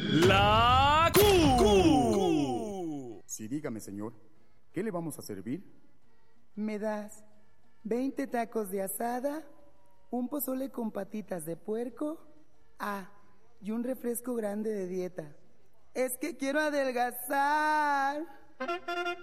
La Q. Sí, dígame, señor. ¿Qué le vamos a servir? ¿Me das 20 tacos de asada, un pozole con patitas de puerco? Y un refresco grande de dieta. Es que quiero adelgazar.